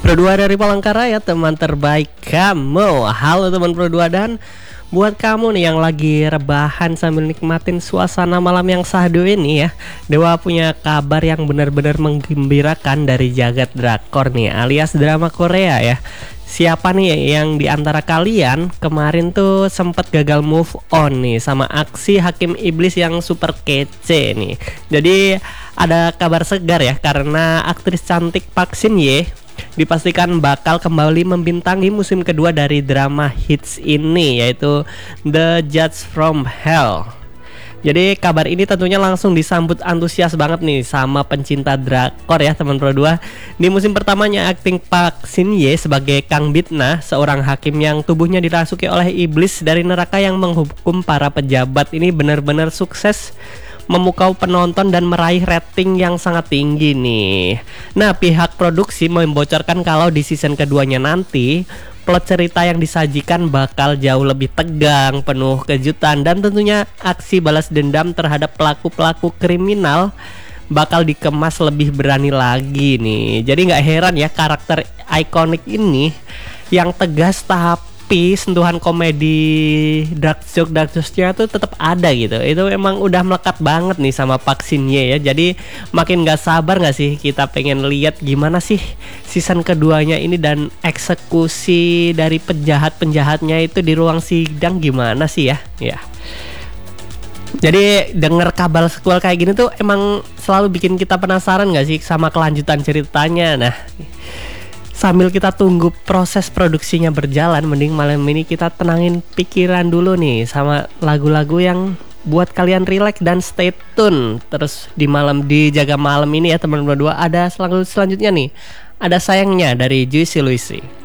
Pro2 dari Palangkaraya, teman terbaik kamu. Halo teman Pro2, dan buat kamu nih yang lagi rebahan sambil nikmatin suasana malam yang syahdu ini ya, Dewa punya kabar yang benar-benar menggembirakan dari jagat drakor nih, alias drama Korea ya. Siapa nih yang di antara kalian kemarin tuh sempet gagal move on nih sama aksi Hakim Iblis yang super kece nih. Jadi ada kabar segar ya, karena aktris cantik Park Shin Ye dipastikan bakal kembali membintangi musim kedua dari drama hits ini, yaitu The Judge from Hell. Jadi kabar ini tentunya langsung disambut antusias banget nih sama pencinta drakor ya teman Pro2. Di musim pertamanya akting Park Shin Ye sebagai Kang Bitna, seorang hakim yang tubuhnya dirasuki oleh iblis dari neraka yang menghukum para pejabat, ini benar-benar sukses memukau penonton dan meraih rating yang sangat tinggi nih. Nah, pihak produksi membocorkan kalau di season keduanya nanti plot cerita yang disajikan bakal jauh lebih tegang, penuh kejutan, dan tentunya aksi balas dendam terhadap pelaku-pelaku kriminal bakal dikemas lebih berani lagi nih. Jadi nggak heran ya karakter ikonik ini yang tegas tapi sentuhan komedi dark joke-nya tuh tetap ada gitu. Itu emang udah melekat banget nih sama Park Shin Ye ya. Jadi makin gak sabar gak sih kita pengen lihat gimana sih season keduanya ini, dan eksekusi dari penjahat-penjahatnya itu di ruang sidang gimana sih ya. Ya. Jadi denger kabar sequel kayak gini tuh emang selalu bikin kita penasaran gak sih sama kelanjutan ceritanya. Nah, sambil kita tunggu proses produksinya berjalan, mending malam ini kita tenangin pikiran dulu nih sama lagu-lagu yang buat kalian relax dan stay tune. Terus di Jaga Malam ini ya teman-teman, ada selanjutnya nih, ada Sayangnya dari Juicy Luicy.